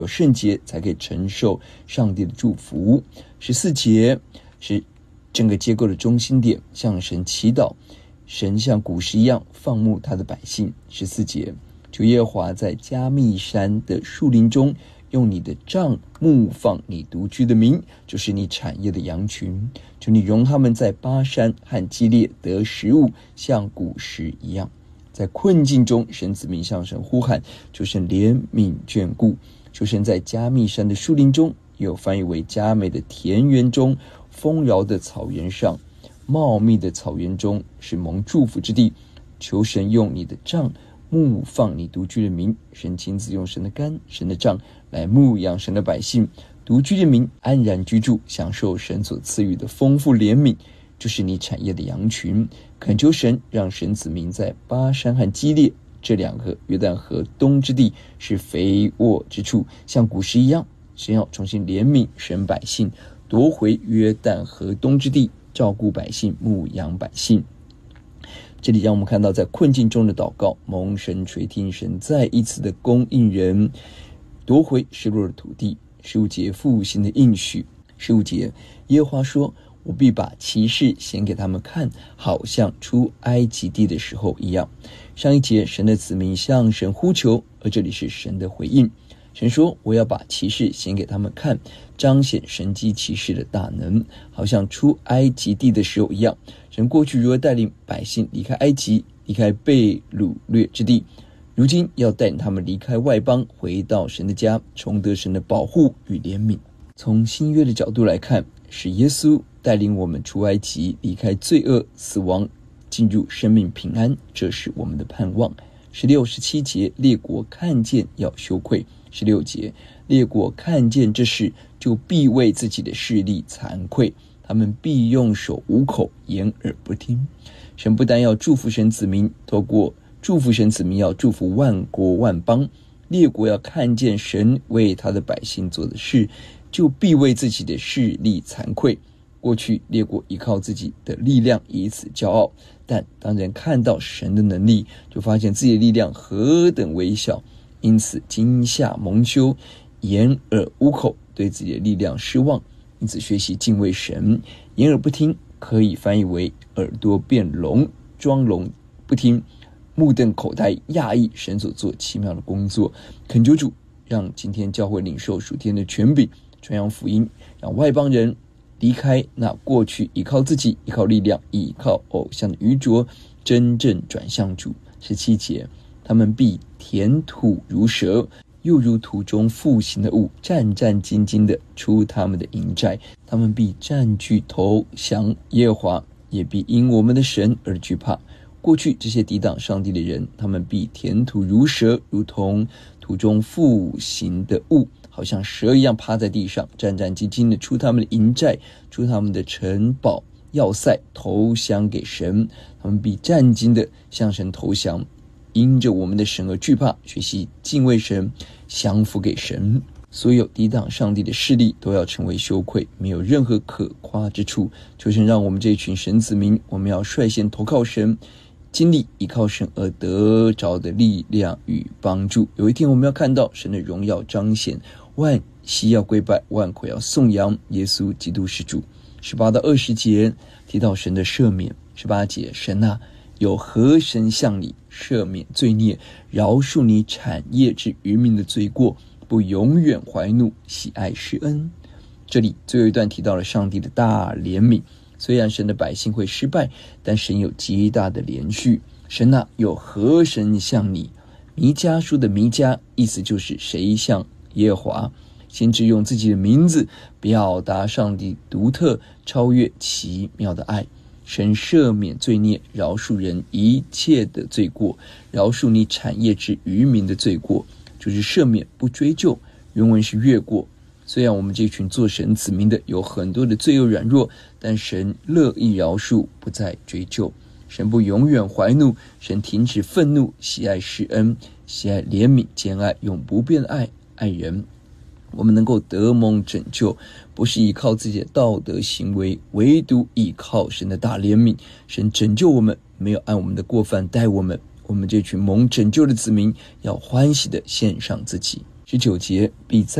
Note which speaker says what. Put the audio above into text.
Speaker 1: 有圣洁才可以承受上帝的祝福。14节是整个结构的中心点，向神祈祷，神像古时一样放牧他的百姓。14节，主耶和华在加密山的树林中，用你的杖牧放你独居的民，就是你产业的羊群。求你容他们在巴山和基列得食物，像古时一样。在困境中，神子民向神呼喊，求神怜悯眷顾。求神在加密山的树林中，也有翻译为佳美的田园中，丰饶的草原上，茂密的草原中，是蒙祝福之地。求神用你的杖牧放你独居的民，神亲自用神的竿、神的杖来牧养神的百姓。独居的民安然居住，享受神所赐予的丰富怜悯，就是你产业的羊群。恳求神让神子民在巴山和基列这两个约旦河东之地是肥沃之处，像古时一样。神要重新怜悯神百姓，夺回约旦河东之地，照顾百姓，牧养百姓。这里让我们看到在困境中的祷告，蒙神垂听，神再一次的供应人，夺回失落的土地。15节复兴的应许。15节，耶和华说，我必把奇事显给他们看，好像出埃及地的时候一样。上一节神的子民向神呼求，而这里是神的回应。神说，我要把奇事显给他们看，彰显神迹奇事的大能，好像出埃及地的时候一样。神过去如何带领百姓离开埃及，离开被掳掠之地，如今要带领他们离开外邦，回到神的家，重得神的保护与怜悯。从新约的角度来看，是耶稣带领我们出埃及，离开罪恶死亡，进入生命平安，这是我们的盼望。16、17节，列国看见要羞愧。16节，列国看见这事，就必为自己的势力惭愧，他们必用手捂口，掩耳不听。神不但要祝福神子民，透过祝福神子民要祝福万国万邦，列国要看见神为他的百姓做的事，就必为自己的势力惭愧。过去列国依靠自己的力量，以此骄傲，但当人看到神的能力，就发现自己的力量何等微小，因此惊吓蒙羞，掩耳捂口，对自己的力量失望。因此学习敬畏神。掩耳不听可以翻译为耳朵变聋，装聋不听，目瞪口呆，讶异神所做奇妙的工作。恳求主让今天教会领受属天的权柄，传扬福音，让外邦人离开那过去依靠自己、依靠力量、依靠偶像的愚拙，真正转向主。17节，他们必填土如蛇，又如土中复形的物，战战兢兢地出他们的营寨。他们必占据投降耶和华，也必因我们的神而惧怕。过去这些抵挡上帝的人，他们必填土如蛇，如同土中复形的物，好像蛇一样趴在地上，战战兢兢地出他们的营寨，出他们的城堡要塞，投降给神。他们必战兢地向神投降，因着我们的神而惧怕，学习敬畏神，降服给神。所有抵挡上帝的势力都要成为羞愧，没有任何可夸之处。求神让我们这群神子民，我们要率先投靠神，经历依靠神而得着的力量与帮助。有一天我们要看到神的荣耀彰显，万膝要跪拜，万口要颂扬耶稣基督是主。18到20节提到神的赦免。18节，神啊，有何神向你赦免罪孽，饶恕你产业之渔民的罪过，不永远怀怒，喜爱施恩。这里最后一段提到了上帝的大怜悯。虽然神的百姓会失败，但神有极大的连续。神啊，有何神像你？弥迦书的弥迦意思就是谁像耶和华。先知用自己的名字表达上帝独特超越奇妙的爱。神赦免罪孽，饶恕人一切的罪过，饶恕你产业之渔民的罪过，就是赦免不追究，原文是越过。虽然我们这群做神子民的有很多的罪恶软弱，但神乐意饶恕，不再追究。神不永远怀怒，神停止愤怒，喜爱施恩，喜爱怜悯，兼爱，用不变的爱爱人。我们能够得蒙拯救，不是依靠自己的道德行为，唯独依靠神的大怜悯。神拯救我们，没有按我们的过犯待我们。我们这群蒙拯救的子民，要欢喜的献上自己。 19节，比在